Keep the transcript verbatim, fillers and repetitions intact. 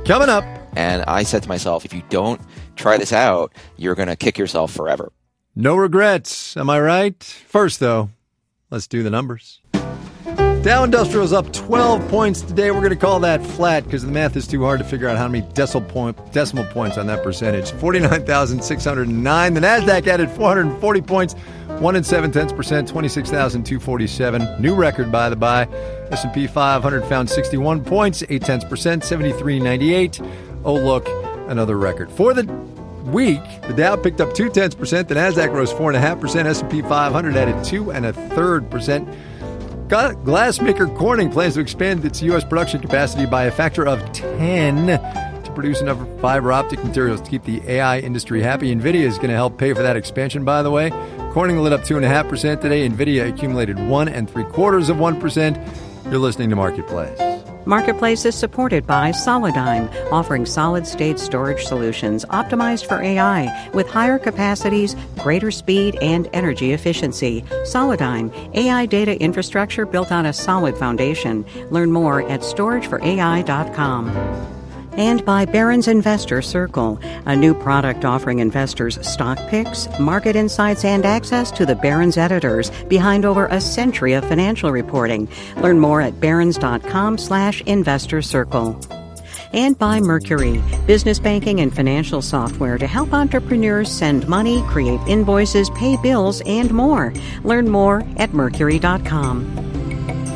Coming up. And I said to myself, if you don't try this out, you're going to kick yourself forever. No regrets. Am I right? First, though, let's do the numbers. Dow Industrial is up twelve points today. We're going to call that flat because the math is too hard to figure out how many decimal, point, decimal points on that percentage. forty-nine thousand six hundred nine. The NASDAQ added four hundred forty points, one and seven tenths percent, twenty-six thousand two hundred forty-seven. New record, by the by. S and P five hundred found sixty-one points, eight tenths percent, seventy-three ninety-eight. Oh, look, another record. For the week, the Dow picked up two tenths percent. The NASDAQ rose four and a half percent. S and P five hundred added two and a third percent. Glassmaker Corning plans to expand its U S production capacity by a factor of ten to produce enough fiber optic materials to keep the A I industry happy. NVIDIA is going to help pay for that expansion, by the way. Corning lit up two point five percent today. NVIDIA accumulated one and three quarters of one percent. You're listening to Marketplace. Marketplace is supported by Solidigm, offering solid-state storage solutions optimized for A I with higher capacities, greater speed, and energy efficiency. Solidigm, A I data infrastructure built on a solid foundation. Learn more at storage for A I dot com. And by Barron's Investor Circle, a new product offering investors stock picks, market insights, and access to the Barron's editors behind over a century of financial reporting. Learn more at barrons dot com slash investor circle. And by Mercury, business banking and financial software to help entrepreneurs send money, create invoices, pay bills, and more. Learn more at mercury dot com.